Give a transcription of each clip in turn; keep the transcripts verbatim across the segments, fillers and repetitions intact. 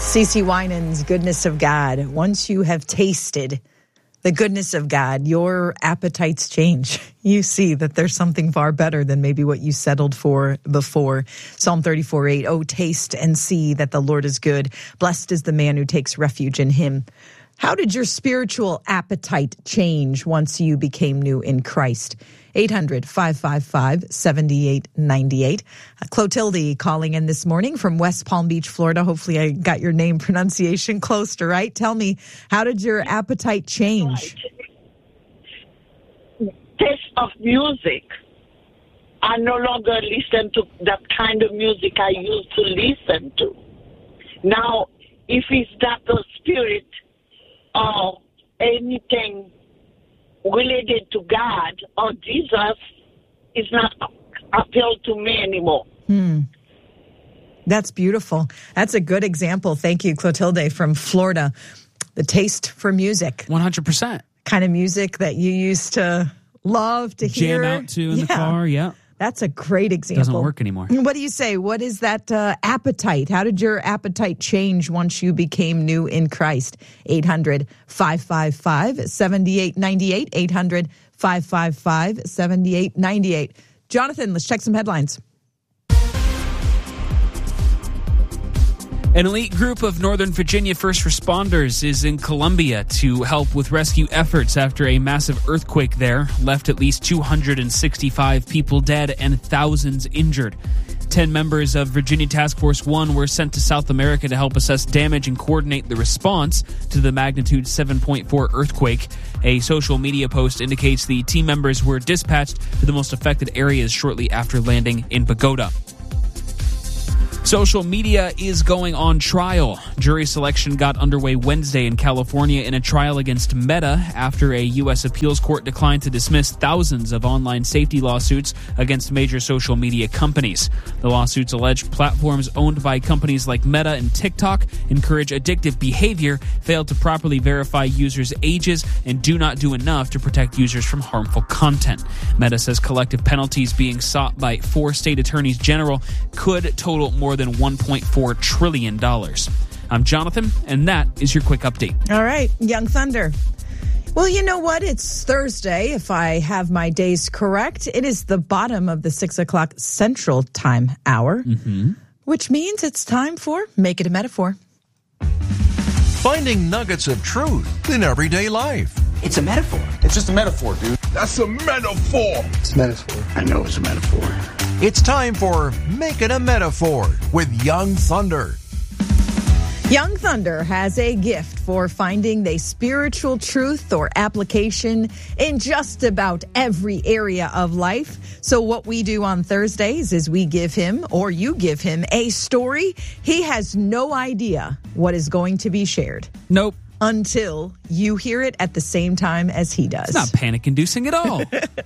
CeCe Winans, Goodness of God. Once you have tasted the goodness of God, your appetites change. You see that there's something far better than maybe what you settled for before. Psalm thirty-four eight, oh, taste and see that the Lord is good. Blessed is the man who takes refuge in him. How did your spiritual appetite change once you became new in Christ? eight hundred, five five five, seven eight nine eight. Clotilde calling in this morning from West Palm Beach, Florida. Hopefully I got your name pronunciation close to right. Tell me, how did your appetite change? Right. Taste of music. I no longer listen to that kind of music I used to listen to. Now, if it's that the spirit or anything related to God or Jesus, is not appeal to me anymore. Hmm. That's beautiful. That's a good example. Thank you, Clotilde from Florida. The taste for music. one hundred percent. Kind of music that you used to love to hear. Jam out to in yeah. the car, yeah. That's a great example. Doesn't work anymore. What do you say? What is that uh, appetite? How did your appetite change once you became new in Christ? eight hundred, five five five, seven eight nine eight. eight hundred, five five five, seven eight nine eight. Jonathan, let's check some headlines. An elite group of Northern Virginia first responders is in Colombia to help with rescue efforts after a massive earthquake there left at least two hundred sixty-five people dead and thousands injured. Ten members of Virginia Task Force One were sent to South America to help assess damage and coordinate the response to the magnitude seven point four earthquake. A social media post indicates the team members were dispatched to the most affected areas shortly after landing in Bogota. Social media is going on trial. Jury selection got underway Wednesday in California in a trial against Meta after a U S appeals court declined to dismiss thousands of online safety lawsuits against major social media companies. The lawsuits allege platforms owned by companies like Meta and TikTok encourage addictive behavior, fail to properly verify users' ages, and do not do enough to protect users from harmful content. Meta says collective penalties being sought by four state attorneys general could total more than one point four trillion dollars. I'm Jonathan, and that is your quick update. All right, Young Thunder. Well, you know what? It's Thursday, if I have my days correct. It is the bottom of the six o'clock Central Time hour, mm-hmm. which means it's time for Make It a Metaphor. Finding nuggets of truth in everyday life. It's a metaphor. It's just a metaphor, dude. That's a metaphor. It's a metaphor. I know it's a metaphor. It's time for Make It a Metaphor with Young Thunder. Young Thunder has a gift for finding the spiritual truth or application in just about every area of life. So what we do on Thursdays is we give him, or you give him, a story. He has no idea what is going to be shared. Nope. Until you hear it at the same time as he does. It's not panic-inducing at all.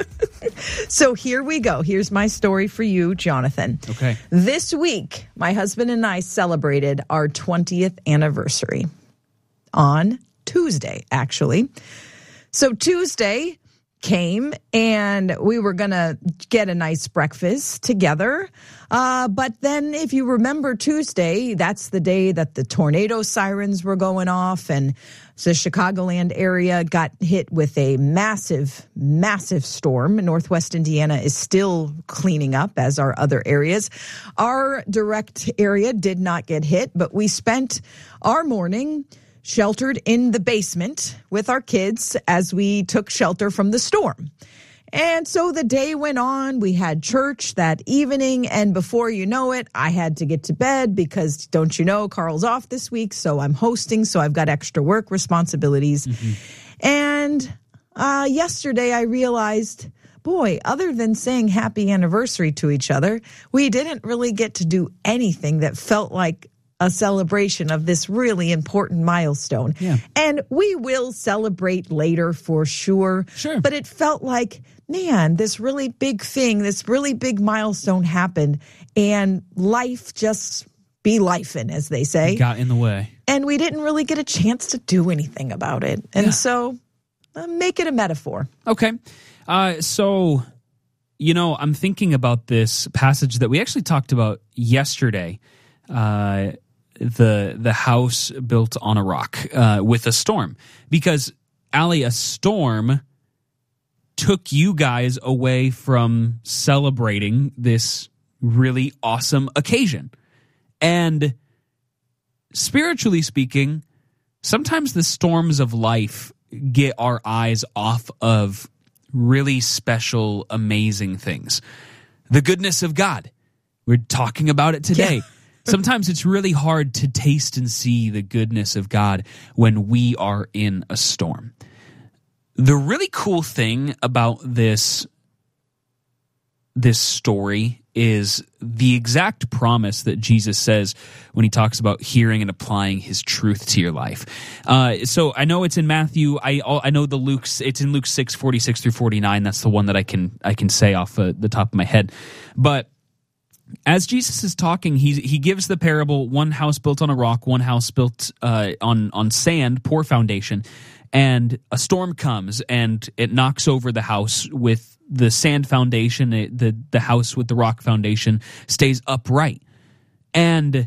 So here we go. Here's my story for you, Jonathan. Okay. This week, my husband and I celebrated our twentieth anniversary on Tuesday, actually. So Tuesday came and we were going to get a nice breakfast together. Uh, but then if you remember Tuesday, that's the day that the tornado sirens were going off and the Chicagoland area got hit with a massive, massive storm. Northwest Indiana is still cleaning up, as are other areas. Our direct area did not get hit, but we spent our morning sheltered in the basement with our kids as we took shelter from the storm. And so the day went on. We had church that evening, and before you know it, I had to get to bed because, don't you know, Carl's off this week, so I'm hosting, so I've got extra work responsibilities. Mm-hmm. And uh, yesterday I realized, boy, other than saying happy anniversary to each other, we didn't really get to do anything that felt like a celebration of this really important milestone. Yeah. And we will celebrate later for sure. Sure. But it felt like, man, this really big thing, this really big milestone happened, and life just be lifing, as they say. Got in the way. And we didn't really get a chance to do anything about it. And yeah. so uh, make it a metaphor. Okay. Uh, so, you know, I'm thinking about this passage that we actually talked about yesterday. Uh the the house built on a rock uh, with a storm. Because, Allie, a storm took you guys away from celebrating this really awesome occasion. And spiritually speaking, sometimes the storms of life get our eyes off of really special, amazing things. The goodness of God. We're talking about it today. Yeah. Sometimes it's really hard to taste and see the goodness of God when we are in a storm. The really cool thing about this, this story is the exact promise that Jesus says when he talks about hearing and applying his truth to your life. Uh, so I know it's in Matthew. I I know the Luke's. It's in Luke six forty-six through forty-nine. That's the one that I can I can say off uh, the top of my head. But as Jesus is talking, he he gives the parable: one house built on a rock, one house built uh, on on sand, poor foundation. And a storm comes and it knocks over the house with the sand foundation. It, the, the house with the rock foundation stays upright. And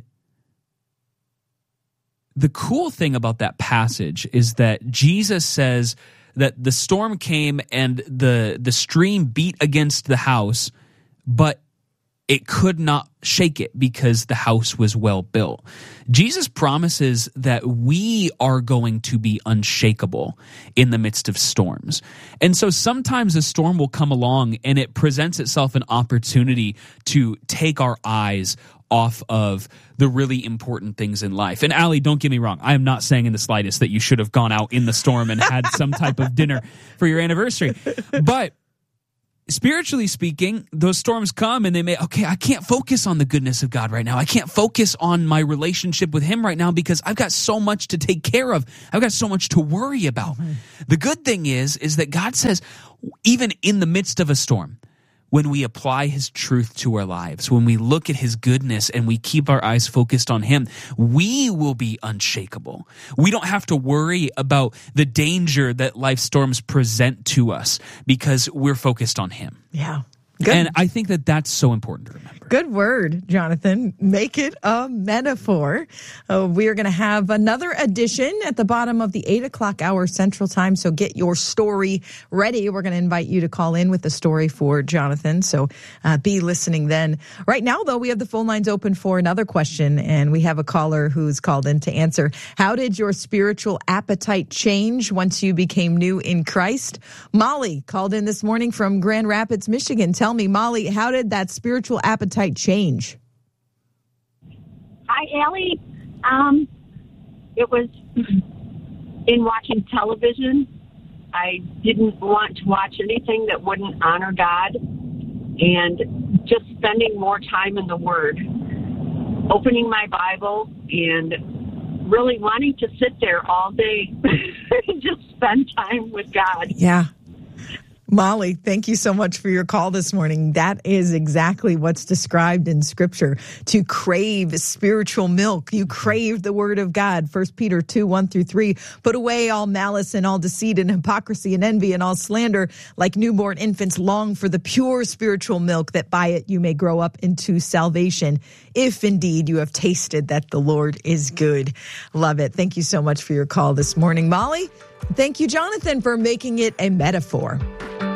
the cool thing about that passage is that Jesus says that the storm came and the, the stream beat against the house, but it could not shake it because the house was well built. Jesus promises that we are going to be unshakable in the midst of storms. And so sometimes a storm will come along and it presents itself an opportunity to take our eyes off of the really important things in life. And Allie, don't get me wrong. I am not saying in the slightest that you should have gone out in the storm and had some type of dinner for your anniversary. But spiritually speaking, those storms come and they may, okay, I can't focus on the goodness of God right now. I can't focus on my relationship with him right now because I've got so much to take care of. I've got so much to worry about. Mm-hmm. The good thing is, is that God says, even in the midst of a storm, when we apply his truth to our lives, when we look at his goodness and we keep our eyes focused on him, we will be unshakable. We don't have to worry about the danger that life storms present to us because we're focused on him. Yeah. Good. And I think that that's so important to remember. Good word, Jonathan. Make it a metaphor. Uh, we are going to have another edition at the bottom of the eight o'clock hour Central Time. So get your story ready. We're going to invite you to call in with a story for Jonathan. So uh, be listening then. Right now, though, we have the phone lines open for another question. And we have a caller who's called in to answer. How did your spiritual appetite change once you became new in Christ? Molly called in this morning from Grand Rapids, Michigan. Tell me, Molly, how did that spiritual appetite change? Hi, Allie. Um, it was in watching television. I didn't want to watch anything that wouldn't honor God, and just spending more time in the Word, opening my Bible, and really wanting to sit there all day and just spend time with God. Yeah. Molly, thank you so much for your call this morning. That is exactly what's described in Scripture, to crave spiritual milk. You crave the Word of God. First Peter two, one through three. Put away all malice and all deceit and hypocrisy and envy and all slander. Like newborn infants, long for the pure spiritual milk, that by it you may grow up into salvation, if indeed you have tasted that the Lord is good. Love it. Thank you so much for your call this morning, Molly. Thank you, Jonathan, for making it a metaphor.